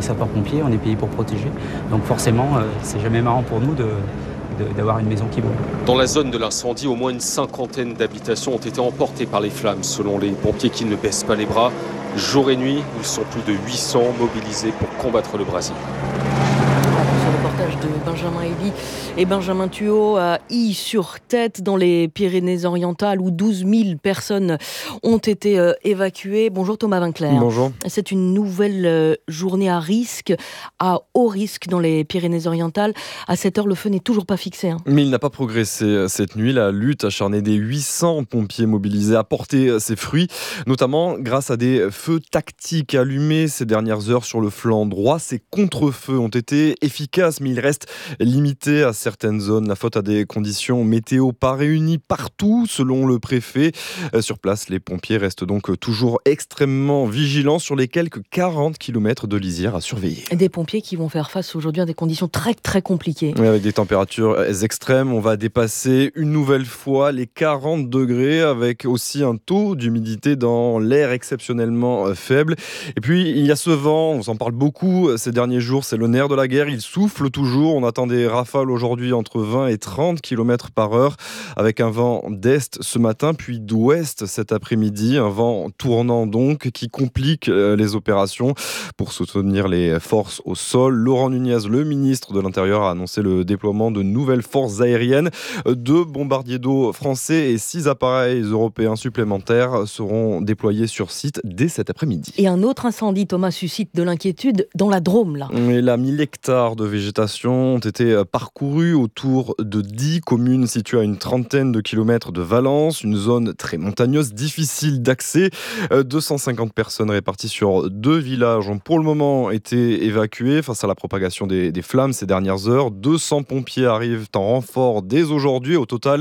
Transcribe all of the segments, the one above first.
sapeurs-pompiers, on est payé pour protéger. Donc forcément, c'est jamais marrant pour nous d'avoir une maison qui brûle. Dans la zone de l'incendie, au moins une cinquantaine d'habitations ont été emportées par les flammes, selon les pompiers qui ne baissent pas les bras. Jour et nuit, ils sont plus de 800 mobilisés pour combattre le brasier. De Benjamin Elie et Benjamin Thuot à Y-sur-Tête dans les Pyrénées-Orientales où 12 000 personnes ont été évacuées. Bonjour Thomas Vinclair. Bonjour. C'est une nouvelle journée à haut risque dans les Pyrénées-Orientales. À cette heure, le feu n'est toujours pas fixé. Mais il n'a pas progressé cette nuit. La lutte acharnée des 800 pompiers mobilisés a porté ses fruits, notamment grâce à des feux tactiques allumés ces dernières heures sur le flanc droit. Ces contre-feux ont été efficaces, mais il reste limité à certaines zones. La faute à des conditions météo pas réunies partout, selon le préfet. Sur place, les pompiers restent donc toujours extrêmement vigilants sur les quelques 40 km de lisière à surveiller. Des pompiers qui vont faire face aujourd'hui à des conditions très très compliquées. Oui, avec des températures extrêmes, on va dépasser une nouvelle fois les 40 degrés, avec aussi un taux d'humidité dans l'air exceptionnellement faible. Et puis, il y a ce vent, on s'en parle beaucoup ces derniers jours, c'est le nerf de la guerre, il souffle toujours. On attend des rafales aujourd'hui entre 20 et 30 km par heure, avec un vent d'est ce matin, puis d'ouest cet après-midi. Un vent tournant donc, qui complique les opérations pour soutenir les forces au sol. Laurent Nunez, le ministre de l'Intérieur, a annoncé le déploiement de nouvelles forces aériennes. 2 bombardiers d'eau français et 6 appareils européens supplémentaires seront déployés sur site dès cet après-midi. Et un autre incendie, Thomas, suscite de l'inquiétude dans la Drôme, là. Et là, 1000 hectares de végétation ont été parcourus autour de 10 communes situées à une trentaine de kilomètres de Valence, une zone très montagneuse, difficile d'accès. 250 personnes réparties sur 2 villages ont pour le moment été évacuées face à la propagation des flammes ces dernières heures. 200 pompiers arrivent en renfort dès aujourd'hui. Au total,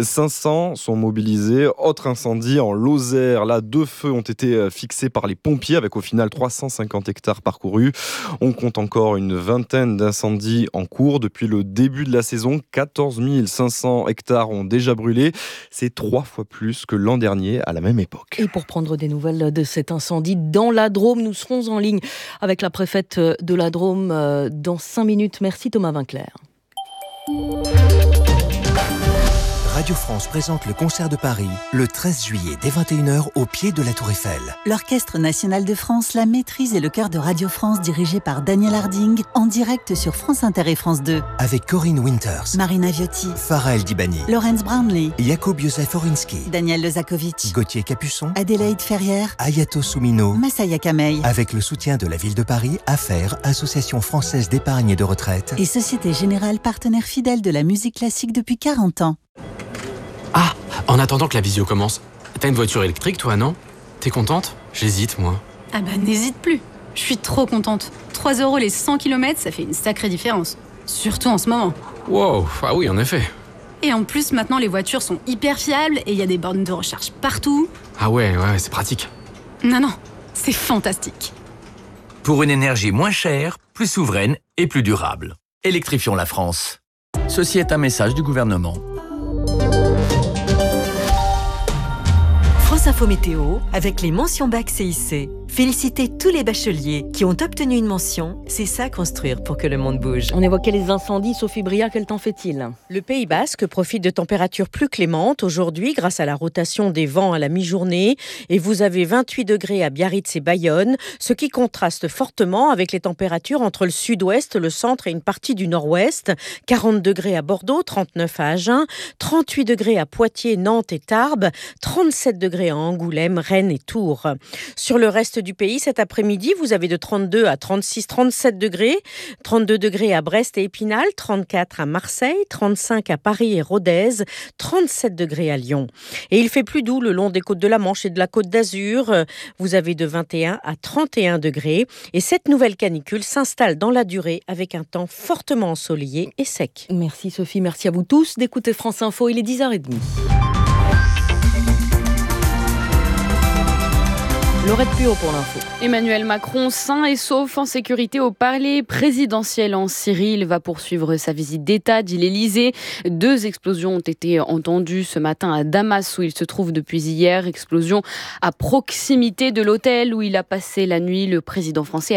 500 sont mobilisés. Autre incendie en Lozère. Là, 2 feux ont été fixés par les pompiers avec au final 350 hectares parcourus. On compte encore une vingtaine d'incendies en cours. Depuis le début de la saison, 14 500 hectares ont déjà brûlé. C'est 3 fois plus que l'an dernier à la même époque. Et pour prendre des nouvelles de cet incendie dans la Drôme, nous serons en ligne avec la préfète de la Drôme dans 5 minutes. Merci Thomas Vinclair. Radio France présente le concert de Paris le 13 juillet dès 21h au pied de la Tour Eiffel. L'Orchestre national de France, la maîtrise et le chœur de Radio France dirigé par Daniel Harding en direct sur France Inter et France 2. Avec Corinne Winters, Marina Viotti, Farah El Dibani, Laurence Brownlee, Jakub Józef Orinski, Daniel Lezakovic, Gauthier Capuçon, Adélaïde Ferrière, Ayato Soumino, Massaya Kamei. Avec le soutien de la ville de Paris, AFER, Association française d'épargne et de retraite, et Société Générale, partenaire fidèle de la musique classique depuis 40 ans. Ah, en attendant que la visio commence, t'as une voiture électrique toi, non? T'es contente? J'hésite moi. Ah bah n'hésite plus, je suis trop contente. 3 € les 100 km, ça fait une sacrée différence. Surtout en ce moment. Wow, ah oui en effet. Et en plus maintenant les voitures sont hyper fiables et il y a des bornes de recharge partout. Ah ouais, c'est pratique. Non, c'est fantastique. Pour une énergie moins chère, plus souveraine et plus durable. Électrifions la France. Ceci est un message du gouvernement. France Info Météo, avec les mentions bac CIC. Félicitez tous les bacheliers qui ont obtenu une mention. C'est ça construire pour que le monde bouge. On évoquait les incendies. Sophie Bria, quel temps fait-il? Le Pays Basque profite de températures plus clémentes aujourd'hui grâce à la rotation des vents à la mi-journée. Et vous avez 28 degrés à Biarritz et Bayonne, ce qui contraste fortement avec les températures entre le sud-ouest, le centre et une partie du nord-ouest. 40 degrés à Bordeaux, 39 à Agen, 38 degrés à Poitiers, Nantes et Tarbes, 37 degrés à Angoulême, Rennes et Tours. Sur le reste du pays, cet après-midi, vous avez de 32 à 36, 37 degrés, 32 degrés à Brest et Épinal, 34 à Marseille, 35 à Paris et Rodez, 37 degrés à Lyon. Et il fait plus doux le long des côtes de la Manche et de la Côte d'Azur. Vous avez de 21 à 31 degrés. Et cette nouvelle canicule s'installe dans la durée avec un temps fortement ensoleillé et sec. Merci Sophie, merci à vous tous d'écouter France Info. Il est 10h30. Laurette Puot pour l'info. Emmanuel Macron, sain et sauf en sécurité au palais présidentiel en Syrie. Il va poursuivre sa visite d'État, dit l'Élysée. 2 explosions ont été entendues ce matin à Damas, où il se trouve depuis hier. Explosion à proximité de l'hôtel où il a passé la nuit. Le président français